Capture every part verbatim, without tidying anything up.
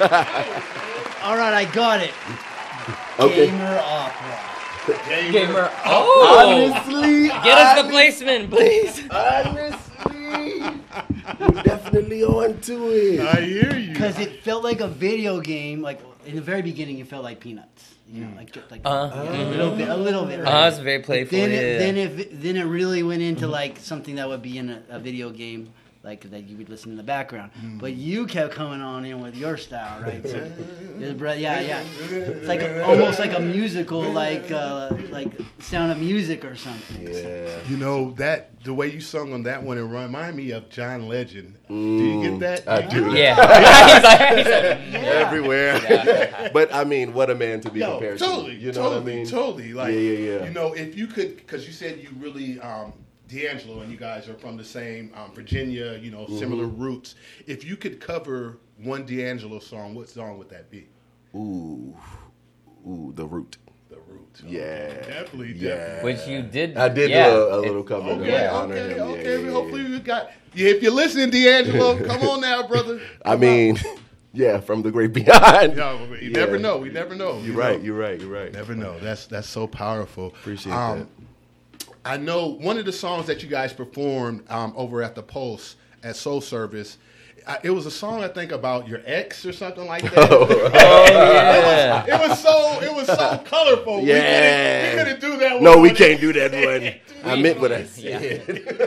All right, I got it. Okay. Gamer opera. Gamer. Gamer. Oh, Honestly, get us the placement, please. honestly, you're definitely on to it. I hear you. Because it felt like a video game. Like in the very beginning, it felt like Peanuts. You know, like just like Uh, a little bit, a little bit. Oh, Right? it's very playful. then, yeah. it, then it then it really went into like something that would be in a, a video game, like that you would listen in the background. But you kept coming on in with your style, right? So, yeah, yeah. It's like a, almost like a musical, like uh, like Sound of Music or something. Yeah. You know that the way you sung on that one, it reminded me of John Legend. Do you get that? I do. yeah. He's like- he's like, Everywhere. But I mean, what a man to be No, compared totally, to. You know totally, what I mean? totally. Like, Yeah, yeah, yeah. you know, if you could, because you said you really, um, D'Angelo and you guys are from the same um, Virginia, you know, similar Mm-hmm. roots. If you could cover one D'Angelo song, what song would that be? Ooh, ooh, the root. The Roots. Yeah. Definitely, Yeah. definitely. Which you did. I did yeah, do a, a it- little cover to Okay, like, honor okay, him. Yeah, okay. yeah, yeah, Hopefully yeah. we got. Yeah, if you're listening, D'Angelo, come on now, brother. I Come mean, yeah, from the great beyond. on. Yo, you Yeah. never know. We never know. You're you right. know? You're right. You're right. Never know. That's that's so powerful. Appreciate um, that. I know one of the songs that you guys performed um, over at the Pulse at Soul Service. I, it was a song I think about your ex or something like that. Oh yeah. It was so it was so colorful. Yeah. We couldn't, we couldn't do that one. No, we on can't it. do that one. I meant what I said.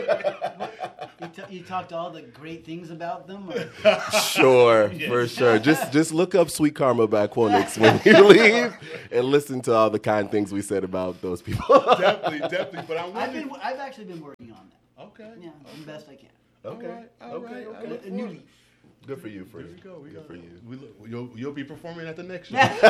You, t- you talked all the great things about them. Or? Sure, for sure. Just just look up Sweet Karma by Quonix when you leave and listen to all the kind things we said about those people. Definitely, definitely. But I'm I've wondering. been, I've actually been working on that. Okay. Yeah, the best I can. Okay. All right, all Okay, right, okay. I look A new forward- leaf. Good for you, There Freddie. we go. We Good got, for you. We look, you'll, you'll be performing at the next show. That's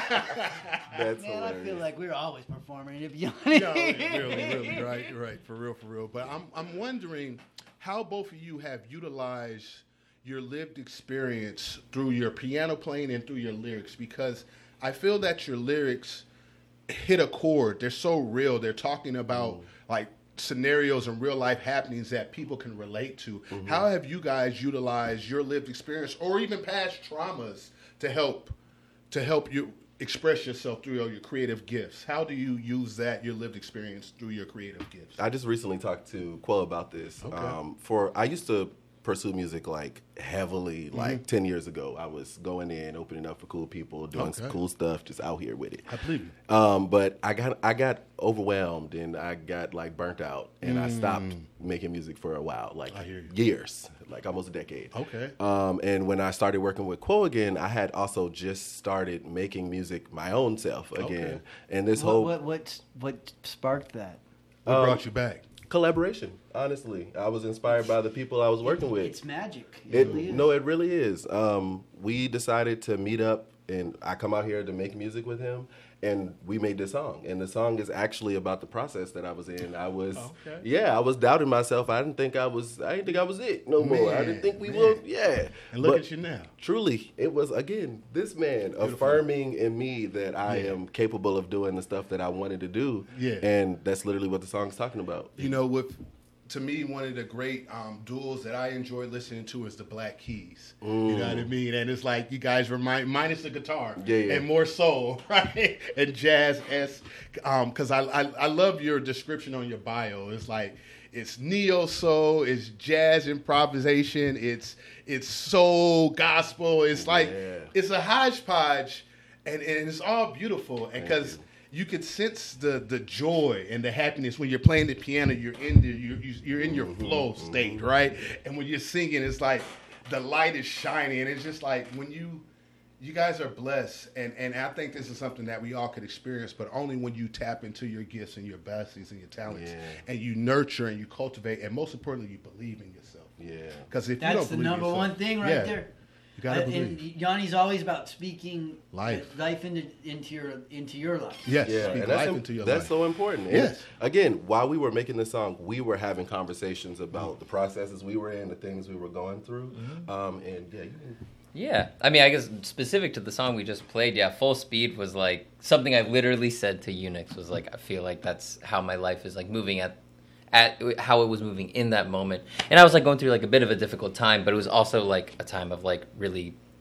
Man, hilarious. I feel like we're always performing. To be honest. No, really, really, right, right, for real, for real. But I'm, I'm wondering how both of you have utilized your lived experience through your piano playing and through your lyrics, because I feel that your lyrics hit a chord. They're so real. They're talking about like scenarios and real life happenings that people can relate to. How have you guys utilized your lived experience or even past traumas to help to help you express yourself through your creative gifts? How do you use that, your lived experience, through your creative gifts? I just recently talked to Quo about this. Okay. Um, for I used to pursue music like heavily, like ten years ago. I was going in, opening up for cool people, doing some Okay. cool stuff, just out here with it. I believe you. Um, but I got I got overwhelmed and I got like burnt out, and I stopped making music for a while, like I hear you. years, like almost a decade. Okay. Um, and when I started working with Quo again, I had also just started making music my own self again, Okay. and this What, whole what what what sparked that? What Um, brought you back? collaboration. Honestly, I was inspired by the people I was working with. It's magic. It, It, really is. no, it really is. Um, we decided to meet up, and I come out here to make music with him, and we made this song. And the song is actually about the process that I was in. I was, Okay. yeah, I was doubting myself. I didn't think I was, I didn't think I was it no more. I Man, didn't think we man. will, yeah. And look But at you now. truly, it was, again, this man affirming in me that I Yeah. am capable of doing the stuff that I wanted to do. Yeah. And that's literally what the song's talking about. You know, with to me, one of the great um, duels that I enjoy listening to is the Black Keys. You know what I mean? And it's like you guys remind, minus the guitar, Yeah, yeah. and more soul, right? And jazz s, because I, I I love your description on your bio. It's like it's neo soul, it's jazz improvisation, it's it's soul gospel. It's like Yeah. it's a hodgepodge, and, and it's all beautiful. And because you could sense the the joy and the happiness when you're playing the piano. You're in the you're, you're in your flow state, right? And when you're singing, it's like the light is shining, and it's just like when you you guys are blessed. And and I think this is something that we all could experience, but only when you tap into your gifts and your blessings and your talents, Yeah. and you nurture and you cultivate, and most importantly, you believe in yourself. Yeah. Because if you That's don't the believe number yourself- one thing right yeah, there. You gotta Uh, believe. and Yanni's always about speaking Life. life into into your into your life. Yes, Yeah, speak and that's, life im- into your that's life. so important. And Yes. again, while we were making this song, we were having conversations about the processes we were in, the things we were going through. Mm-hmm. Um, and yeah, you can, Yeah, I mean, I guess specific to the song we just played, yeah, Full Speed was like something I literally said to Unix was like, I feel like that's how my life is like moving at, at how it was moving in that moment. And I was like going through like a bit of a difficult time, but it was also like a time of like really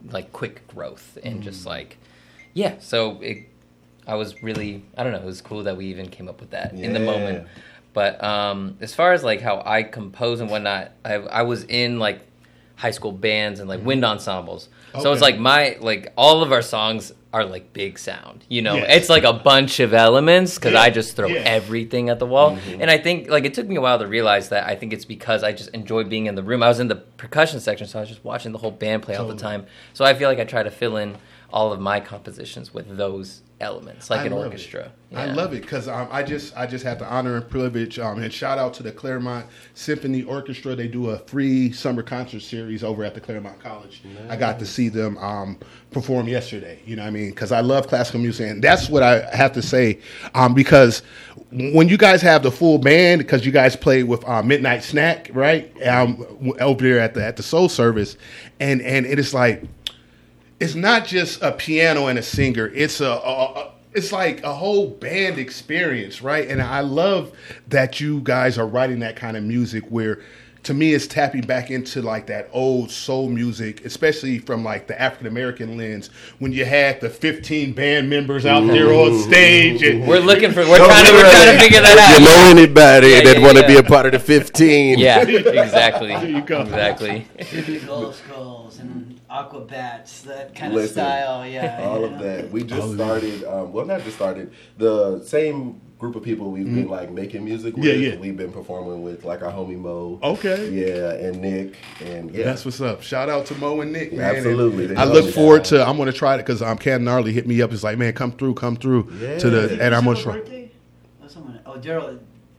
like quick growth and mm. just like, yeah. So it, I was really, I don't know, it was cool that we even came up with that yeah. in the moment. But um, as far as like how I compose and whatnot, I, I was in like high school bands and like wind ensembles. Okay. So it's like my, like all of our songs are like big sound, you know, yes. It's like a bunch of elements because yeah. I just throw yeah. everything at the wall. Mm-hmm. And I think like it took me a while to realize that. I think it's because I just enjoy being in the room. I was in the percussion section, so I was just watching the whole band play totally. all the time. So I feel like I try to fill in all of my compositions with those elements, like I an orchestra. Yeah. I love it because um, I just I just had the honor and privilege um, and shout out to the Claremont Symphony Orchestra. They do a free summer concert series over at the Claremont College. Nice. I got to see them um, perform yesterday. You know what I mean? Because I love classical music, and that's what I have to say. Um, because when you guys have the full band, because you guys played with uh, Midnight Snack, right? Um, over there at the at the Soul Service, and and it is like. It's not just a piano and a singer. It's a, a, a it's like a whole band experience, right? And I love that you guys are writing that kind of music where, to me, it's tapping back into like that old soul music, especially from like the African American lens. When you had the fifteen band members out there on stage, and we're looking for we're trying to we're trying to figure that out. You know anybody yeah, that yeah, want to yeah. be a part of the fifteen? Yeah, exactly. There you go. Exactly. Gold skulls and Aquabats, that kind Listen, of style, yeah. All yeah. of that. We just started, um, well, not just started, the same group of people we've mm-hmm. been like making music with. Yeah, yeah. We've been performing with like our homie Mo. Okay. Yeah, and Nick. And yeah. That's what's up. Shout out to Mo and Nick, man. Absolutely. And I look forward to, I'm going to try it because um, Ken Gnarly hit me up. It's like, man, come through, come through. Yeah. To the, and I'm going to try. Birthday? Oh, someone, oh, Daryl,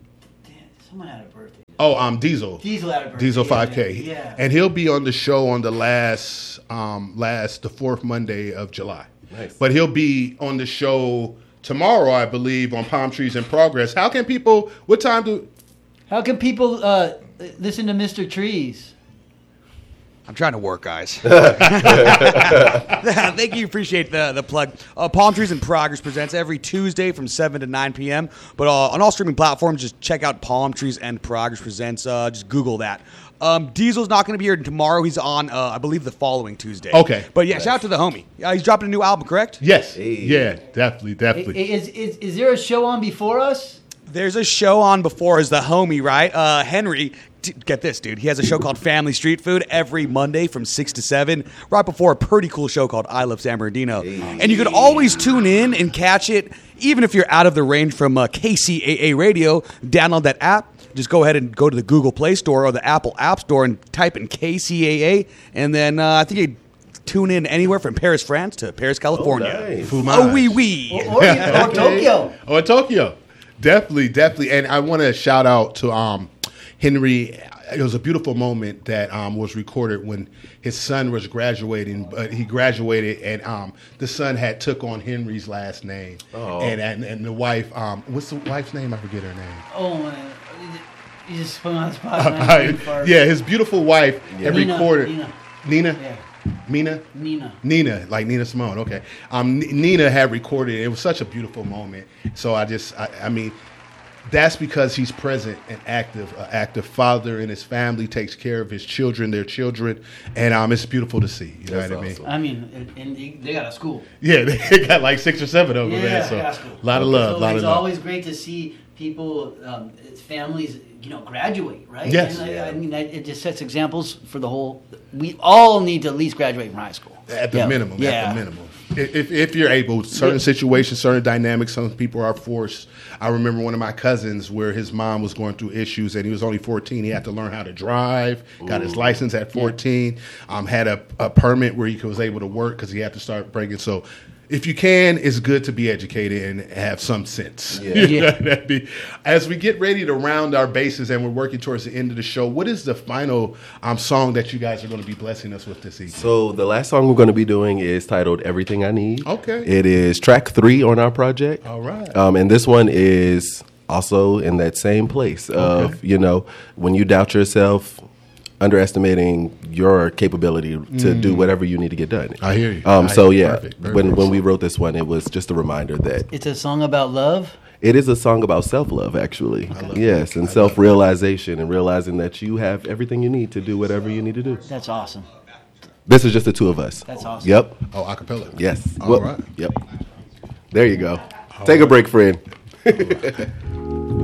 someone had a birthday. Oh, um, Diesel. Diesel had a birthday. Diesel five K. Yeah, yeah. And he'll be on the show on the last, um, last, the fourth Monday of July. Nice. But he'll be on the show tomorrow, I believe, on Palm Trees in Progress. How can people, what time do... How can people uh, listen to Mister Trees? I'm trying to work, guys. Thank you. Appreciate the the plug. Uh, Palm Trees in Progress presents every Tuesday from seven to nine p.m. But uh, on all streaming platforms, just check out Palm Trees and Progress presents. Uh, just Google that. Um, Diesel's not going to be here tomorrow. He's on, uh, I believe, the following Tuesday. Okay. But yeah, nice. Shout out to the homie. Uh, he's dropping a new album, correct? Yes. Hey. Yeah, definitely, definitely. Is, is is there a show on before us? There's a show on before as the homie, right? Uh, Henry, t- get this, dude. He has a show called Family Street Food every Monday from six to seven, right before a pretty cool show called I Love San Bernardino. Hey. And you can always tune in and catch it, even if you're out of the range from uh, K C A A Radio. Download that app. Just go ahead and go to the Google Play Store or the Apple App Store and type in K C A A. And then uh, I think you tune in anywhere from Paris, France to Paris, California. Oh, nice. Oh, wee wee. Or, or, or Tokyo. Or Tokyo. Definitely, definitely. And I want to shout out to um, Henry. It was a beautiful moment that um, was recorded when his son was graduating. But he graduated, and um, the son had took on Henry's last name. Oh. And, and and the wife, um, what's the wife's name? I forget her name. Oh, man. You just put me on the spot. Uh, yeah, his beautiful wife yeah. had Nina, recorded. Nina. Nina? Yeah. Mina? Nina. Nina, like Nina Simone. Okay. Um, N- Nina had recorded. It was such a beautiful moment. So I just, I, I mean, that's because he's present and active, an active father, and his family takes care of his children, their children, and um, it's beautiful to see. You know That's what awesome. I mean? I mean, and, and they got a school. Yeah, they got like six or seven of them. Yeah, man, so they got a school. A lot of love, a So lot it's of love. always great to see people, um, families, you know, graduate, right? Yes. And I, Yeah. I mean, that, it just sets examples for the whole. We all need to at least graduate from high school. At the Yeah. minimum, Yeah. at the minimum. If if you're able, certain situations, certain dynamics, some people are forced. I remember one of my cousins where his mom was going through issues, and he was only fourteen. He had to learn how to drive. Got his license at fourteen. Um, had a, a permit where he was able to work because he had to start bringing. So, if you can, it's good to be educated and have some sense. Yeah. Yeah. That'd be- as we get ready to round our bases and we're working towards the end of the show, what is the final um, song that you guys are going to be blessing us with this evening? So the last song we're going to be doing is titled "Everything I Need." Okay. It is track three on our project. All right. Um, and this one is also in that same place of, Okay. you know, when you doubt yourself, underestimating your capability to do whatever you need to get done. I hear you. Um, I so hear you. yeah, Perfect. Very when good. when we wrote this one, it was just a reminder that It's a song about love. it is a song about self-love, actually. love Yes, that. and I love self-realization and realizing that you have everything you need to do whatever you need to do. That's awesome. This is just the two of us. That's awesome. Yep. Oh, acapella. Yes. All Well, right. Yep. There you go. Take a break, friend.